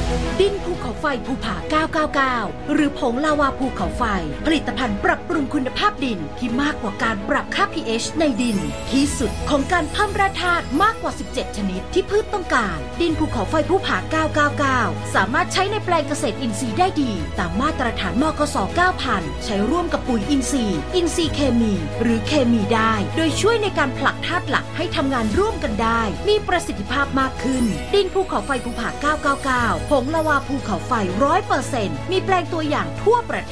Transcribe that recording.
ดินภูเขาไฟภูผา999หรือผงลาวาภูเขาไฟผลิตภัณฑ์ปรับปรุงคุณภาพดินที่มากกว่าการปรับค่า pH ในดินที่สุดของการเพิ่มแร่ธาตุมากกว่า17ชนิดที่พืชต้องการดินภูเขาไฟภูผา999สามารถใช้ในแปลงเกษตรอินทรีย์ได้ดีตามมาตรฐานมกส 9000 ใช้ร่วมกับปุ๋ยอินทรีย์เคมีหรือเคมีได้โดยช่วยในการผลักธาตุหลักให้ทำงานร่วมกันได้มีประสิทธิภาพมากขึ้นดินภูเขาไฟภูผา999ผงลาวาภูเขาไฟ 100% มีแปลงตัวอย่างทั่วประเทศ